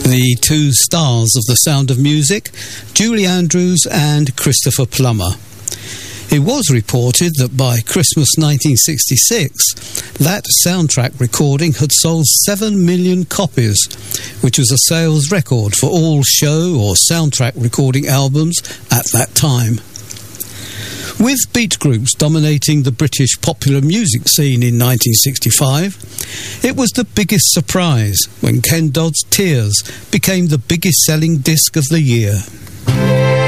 The two stars of The Sound of Music, Julie Andrews and Christopher Plummer. It was reported that by Christmas 1966, that soundtrack recording had sold 7 million copies, which was a sales record for all show or soundtrack recording albums at that time. With beat groups dominating the British popular music scene in 1965, it was the biggest surprise when Ken Dodd's Tears became the biggest selling disc of the year.